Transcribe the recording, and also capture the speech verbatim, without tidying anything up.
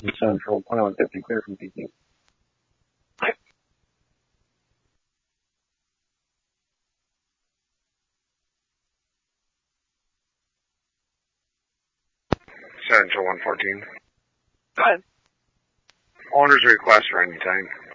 Central, Pilot fifty, clear from P Q. Central one fourteen. Go ahead. Owner's request for any time.